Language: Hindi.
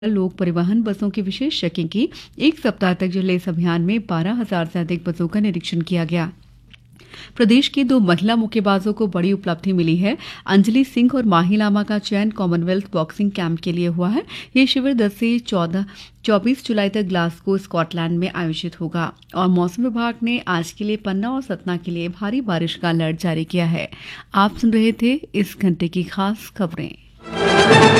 लोक परिवहन बसों की विशेष चेकिंग की। एक सप्ताह तक चले इस अभियान में 12,000 से अधिक बसों का निरीक्षण किया गया। प्रदेश की 2 महिला मुक्केबाजों को बड़ी उपलब्धि मिली है। अंजलि सिंह और माही लामा का चयन कॉमनवेल्थ बॉक्सिंग कैंप के लिए हुआ है। ये शिविर 10 से 24 जुलाई तक ग्लासगो, स्कॉटलैंड में आयोजित होगा। और मौसम विभाग ने आज के लिए पन्ना और सतना के लिए भारी बारिश का अलर्ट जारी किया है। आप सुन रहे थे इस घंटे की खास खबरें।